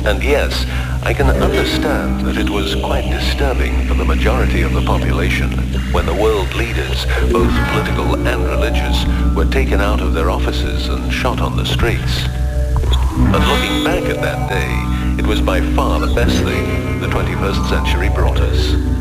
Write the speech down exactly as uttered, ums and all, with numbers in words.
And yes, I can understand that it was quite disturbing for the majority of the population when the world leaders, both political and religious, were taken out of their offices and shot on the streets. But looking back at that day, it was by far the best thing the twenty-first century brought us.